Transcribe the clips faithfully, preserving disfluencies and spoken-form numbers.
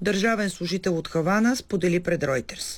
Държавен служител от Хавана сподели пред Ройтерс.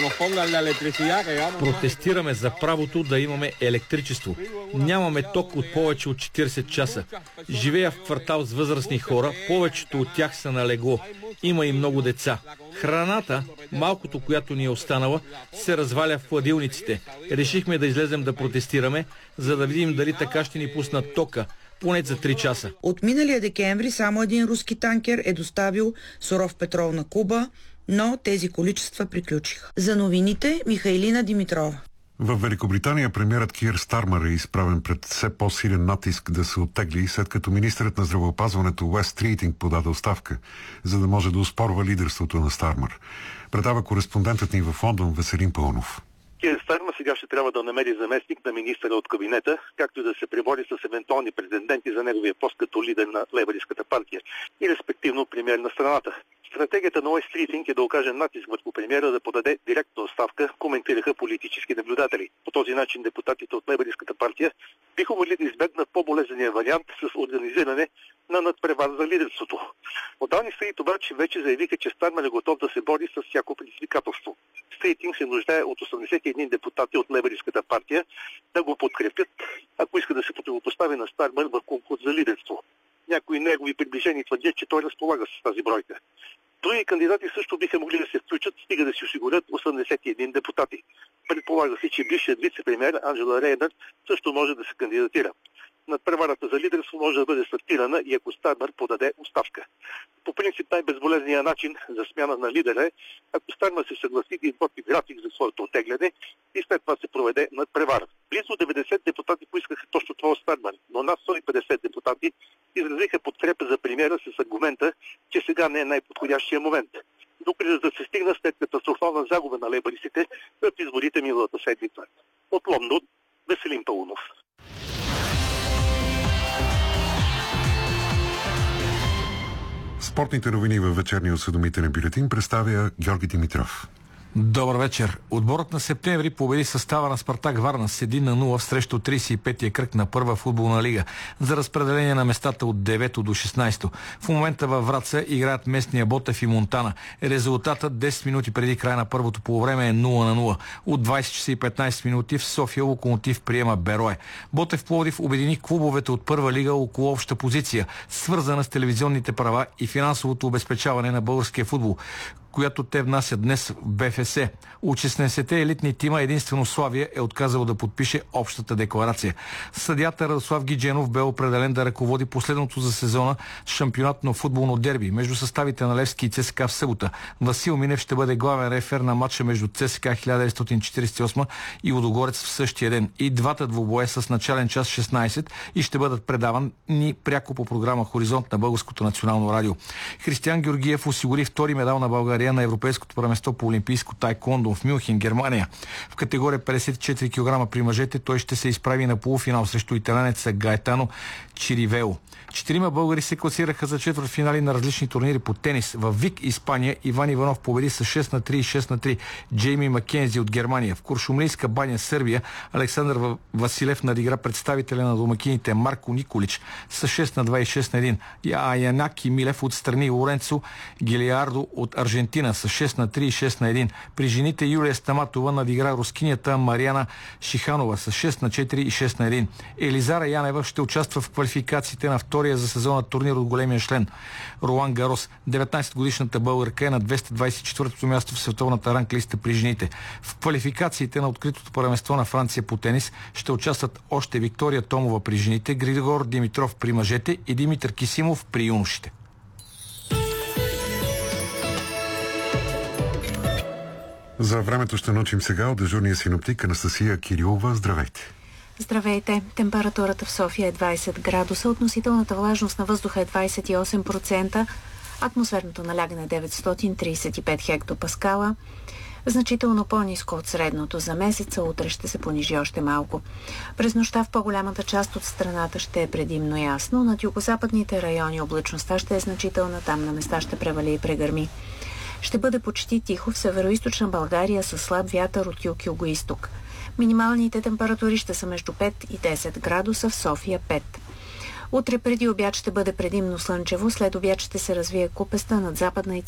Протестираме за правото да имаме електричество. Нямаме ток от повече от четирийсет часа. Живея в квартал с възрастни хора, повечето от тях са на легло. Има и много деца. Храната, малкото, която ни е останала, се разваля в хладилниците. Решихме да излезем да протестираме, за да видим дали така ще ни пуснат тока. Поне за три часа. От миналия декември само един руски танкер е доставил суров петрол на Куба, но тези количества приключиха. За новините Михайлина Димитрова. В Великобритания премиерът Кир Стармър е изправен пред все по-силен натиск да се оттегли, след като министърът на здравеопазването Уест Тритинг подаде оставка, за да може да оспорва лидерството на Стармър. Предава кореспондентът ни в Лондон Веселин Пълнов. Кир Стармър сега ще трябва да намери заместник на министъра от кабинета, както и да се пребори с евентуални претенденти за неговия пост като лидер на лейбористската партия и респективно премиер на страната. Стратегията на Уест Тритинг е да окаже натиск върху премиера да подаде директна оставка, коментираха политически наблюдатели. По този начин депутатите от лейбористската партия биха могли да избегнат по-болезнения вариант с организиране на надпревар за лидерството. От данни Стрит обаче вече заявиха, че Стармър е готов да се бори с всяко предизвикателство. Тритинг се нуждае от осемдесет и един депутати от лейбористската партия да го подкрепят, ако иска да се противопостави на Стармър в конкурс за лидерство. Някои негови приближени твърдят, че той разполага с тази бройка. Други кандидати също биха могли да се включат, стига да си осигурят осемдесет и един депутати. Предполага се, че бившият вице-премиер Анджела Рейнър също може да се кандидатира. Надпреварата за лидерство може да бъде стартирана и ако Стармър подаде оставка. По принцип най-безболезният начин за смяна на лидера е, ако Стармър се съгласи да изготви график за своето оттегляне и след това се проведе надпревара. Близо деветдесет депутати поискаха точно това от Стармър, но над сто и петдесет депутати изразиха подкрепа за премиера с аргумента, че сега не е най-подходящия момент. Но кризата се стигна след катастрофална загуба на лейбористите в изборите миналата седмица. От Лондон, Веселин Пълнов. Спортните новини във вечерния осведомителен бюлетин представя Георги Димитров. Добър вечер. Отборът на Септември победи състава на Спартак Варна с един на нула в срещу тридесет и петия кръг на първа футболна лига за разпределение на местата от девето до шестнайсето. В момента във Враца играят местния Ботев и Монтана. Резултатът десет минути преди края на първото полувреме е нула на нула. От двайсет часа и петнайсет минути в София Локомотив приема Берое. Ботев Пловдив обедини клубовете от първа лига около обща позиция, свързана с телевизионните права и финансовото обезпечаване на българския футбол, която те внасят днес в БФС. От шестнайсетте елитни тима единствено Славия е отказал да подпише общата декларация. Съдията Радослав Гидженов бе определен да ръководи последното за сезона шампионатно футболно дерби между съставите на Левски и ЦСКА в събота. Васил Минев ще бъде главен рефер на матча между ЦСКА хиляда деветстотин четирийсет и осма и Лудогорец в същия ден. И двата двубоя с начален час шестнайсет и ще бъдат предавани пряко по програма Хоризонт на Българското национално радио. Християн Георгиев осигури втори медал на България на Европейското първенство по олимпийско тайкондо в Мюнхен, Германия. В категория петдесет и четири килограма при мъжете той ще се изправи на полуфинал срещу италянеца Гаетано Чиривело. Четирима българи се класираха за четвъртфинали на различни турнири по тенис. В Вик, Испания, Иван Иванов победи с шест на три и шест на три Джейми Маккензи от Германия. В Куршумлийска баня, Сърбия, Александър Василев надигра представителя на домакините Марко Николич с шест на два и шест на един. А Янаки Милев отстрани Лоренцо Гилиардо от Аржентина с шест на три и шест на един. При жените Юлия Стаматова надигра рускинята Мариана Шиханова с шест на четири и шест на един. Елизара Янева ще участва в квалификациите на втория за сезона турнир от големия член Ролан Гарос. деветнайсетгодишната българка е на двеста двайсет и четвъртото място в световната ранглиста при жените. В квалификациите на откритото първенство на Франция по тенис ще участват още Виктория Томова при жените, Григор Димитров при мъжете и Димитър Кисимов при юношите. За времето ще научим сега от дежурния синоптик Анастасия Кирилова. Здравейте! Здравейте! Температурата в София е двайсет градуса, относителната влажност на въздуха е двайсет и осем процента, атмосферното налягане е деветстотин трийсет и пет хектопаскала, значително по-ниско от средното за месеца, утре ще се понижи още малко. През нощта в по-голямата част от страната ще е предимно ясно, над югозападните райони облачността ще е значителна, там на места ще превали и прегърми. Ще бъде почти тихо в североизточна България със слаб вятър от юг-югоизток. Минималните температури ще са между пет и десет градуса, в София пет. Утре преди обяд ще бъде предимно слънчево, след обяд ще се развие купеста над западна и